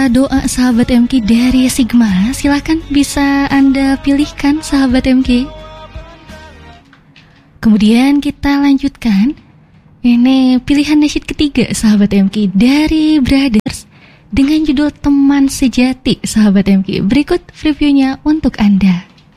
doa sahabat MK dari Sigma. Silahkan bisa Anda pilihkan sahabat MK. Kemudian kita lanjutkan. Ini pilihan nasyid ketiga sahabat MK dari Brothers dengan judul Teman Sejati sahabat MK. Berikut previewnya untuk Anda.